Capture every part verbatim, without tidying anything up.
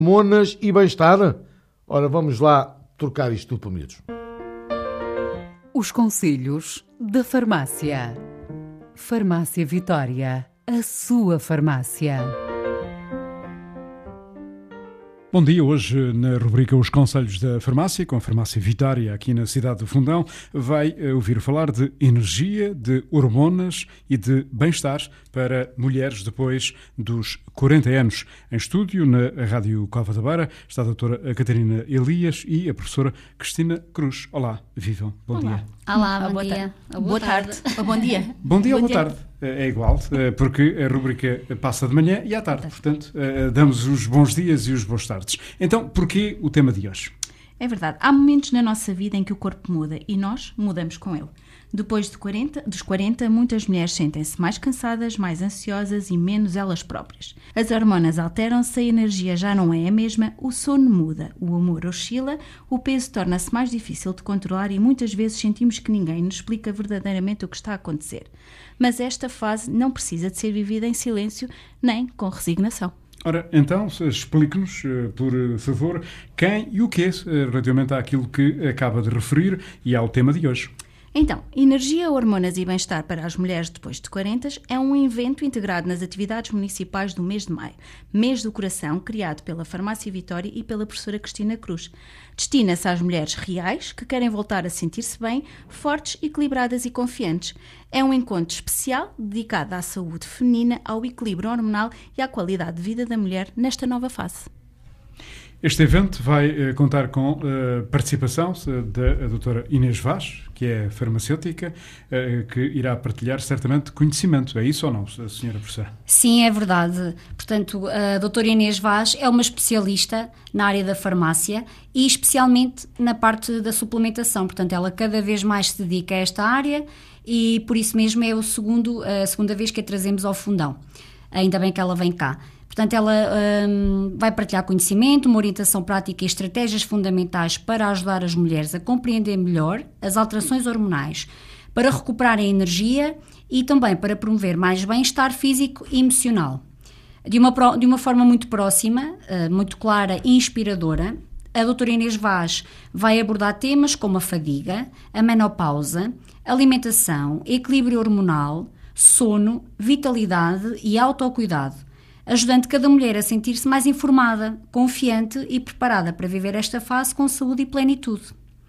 Hormonas e bem-estar? Ora, vamos lá trocar isto tudo por miúdos. Os conselhos da farmácia. Farmácia Vitória, a sua farmácia. Bom dia, hoje na rubrica Os Conselhos da Farmácia, com a Farmácia Vitória aqui na cidade do Fundão, vai ouvir falar de energia, de hormonas e de bem-estar para mulheres depois dos quarenta anos. Em estúdio, na Rádio Cova da Beira, está a doutora Catarina Elias e a professora Cristina Cruz. Olá, vivam, bom Olá. dia. Olá, bom boa dia. Ta- boa tarde. Ou bom dia. Bom dia ou Bom boa dia. tarde. É igual, porque a rubrica passa de manhã e à tarde. Portanto, damos os bons dias e os boas tardes. Então, porquê o tema de hoje? É verdade, há momentos na nossa vida em que o corpo muda e nós mudamos com ele. Depois de quarenta, dos quarenta, muitas mulheres sentem-se mais cansadas, mais ansiosas e menos elas próprias. As hormonas alteram-se, a energia já não é a mesma, o sono muda, o humor oscila, o peso torna-se mais difícil de controlar e muitas vezes sentimos que ninguém nos explica verdadeiramente o que está a acontecer. Mas esta fase não precisa de ser vivida em silêncio nem com resignação. Ora, então, explique-nos, por favor, quem e o que é relativamente àquilo que acaba de referir e ao tema de hoje. Então, energia, hormonas e bem-estar para as mulheres depois de quarenta é um evento integrado nas atividades municipais do mês de maio, mês do coração, criado pela Farmácia Vitória e pela professora Cristina Cruz. Destina-se às mulheres reais que querem voltar a sentir-se bem, fortes, equilibradas e confiantes. É um encontro especial dedicado à saúde feminina, ao equilíbrio hormonal e à qualidade de vida da mulher nesta nova fase. Este evento vai uh, contar com a uh, participação uh, da doutora Inês Vaz, que é farmacêutica, uh, que irá partilhar certamente conhecimento. É isso ou não, senhora professora? Sim, é verdade. Portanto, a doutora Inês Vaz é uma especialista na área da farmácia e especialmente na parte da suplementação. Portanto, ela cada vez mais se dedica a esta área e por isso mesmo é o segundo, a segunda vez que a trazemos ao Fundão. Ainda bem que ela vem cá. Portanto, ela hum, vai partilhar conhecimento, uma orientação prática e estratégias fundamentais para ajudar as mulheres a compreender melhor as alterações hormonais, para recuperarem a energia e também para promover mais bem-estar físico e emocional. De uma, de uma forma muito próxima, muito clara e inspiradora, a doutora Inês Vaz vai abordar temas como a fadiga, a menopausa, alimentação, equilíbrio hormonal, sono, vitalidade e autocuidado, ajudando cada mulher a sentir-se mais informada, confiante e preparada para viver esta fase com saúde e plenitude.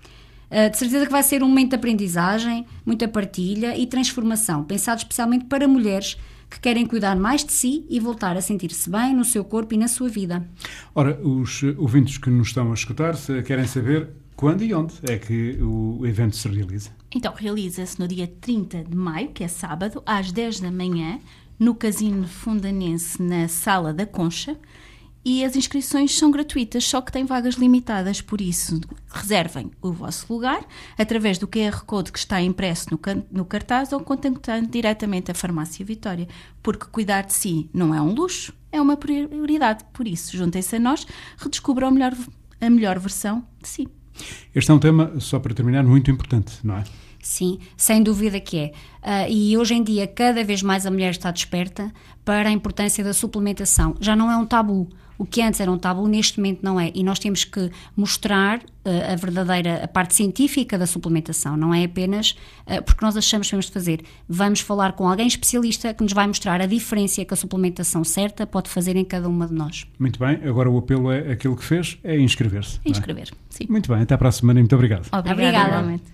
De certeza que vai ser um momento de aprendizagem, muita partilha e transformação, pensado especialmente para mulheres que querem cuidar mais de si e voltar a sentir-se bem no seu corpo e na sua vida. Ora, os ouvintes que nos estão a escutar querem saber quando e onde é que o evento se realiza. Então, realiza-se no dia trinta de maio, que é sábado, às dez da manhã, no Casino Fundanense, na Sala da Concha, e as inscrições são gratuitas, só que têm vagas limitadas, por isso reservem o vosso lugar através do Q R Code que está impresso no, can- no cartaz ou contactando diretamente a Farmácia Vitória, porque cuidar de si não é um luxo, é uma prioridade, por isso juntem-se a nós, redescubram a melhor, a melhor versão de si. Este é um tema, só para terminar, muito importante, não é? Sim, sem dúvida que é. Uh, e hoje em dia, cada vez mais a mulher está desperta para a importância da suplementação. Já não é um tabu. O que antes era um tabu, neste momento não é. E nós temos que mostrar uh, a verdadeira a parte científica da suplementação. Não é apenas uh, porque nós achamos que temos de fazer. Vamos falar com alguém especialista que nos vai mostrar a diferença que a suplementação certa pode fazer em cada uma de nós. Muito bem. Agora o apelo é aquilo que fez, é inscrever-se. não é? Inscrever, sim. Muito bem. Até para a semana e muito obrigado. Obrigada, Obrigada. igualmente.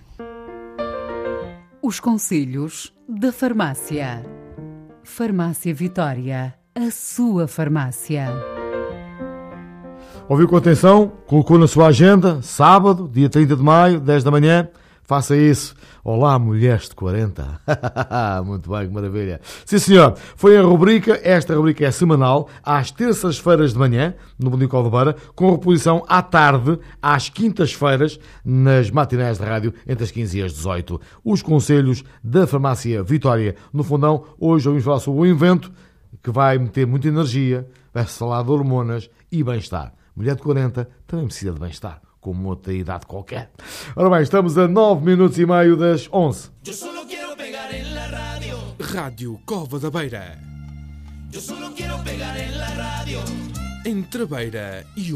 Os conselhos da farmácia. Farmácia Vitória, a sua farmácia. Ouviu com atenção? Colocou na sua agenda, sábado, dia trinta de maio, dez da manhã. Faça isso. Olá, mulheres de quarenta. Muito bem, que maravilha. Sim, senhor. Foi a rubrica, esta rubrica é semanal, às terças-feiras de manhã, no Boninho Caldeira, com reposição à tarde, às quintas-feiras, nas matinés de rádio, entre as quinze e as dezoito. Os conselhos da Farmácia Vitória. No Fundão, hoje ouvimos falar sobre um evento que vai meter muita energia, vai-se falar de hormonas e bem-estar. Mulher de quarenta também precisa de bem-estar, como outra idade qualquer. Ora bem, estamos a nove minutos e meio das onze. Eu solo quero pegar en la radio. Rádio Cova da Beira. Eu solo quero pegar en la radio. Entre Beira e o